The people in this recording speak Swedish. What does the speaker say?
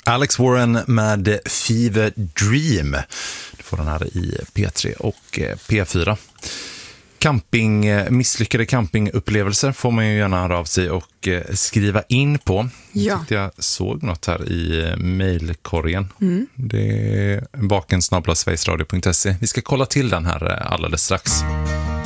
Alex Warren med Fever Dream. Du får den här i P3 och P4. Misslyckade campingupplevelser får man ju gärna höra av sig och skriva in på. Jag tyckte jag såg något här i mejlkorgen. Det är bakensnabla-sverigesradio.se. Vi ska kolla till den här alldeles strax.